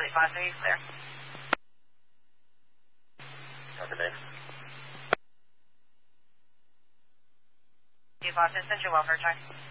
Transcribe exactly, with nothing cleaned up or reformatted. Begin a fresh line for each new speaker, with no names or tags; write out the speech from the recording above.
Charlie five, are you clear?
Copy, Dave.
Steve Austin, send your welfare check.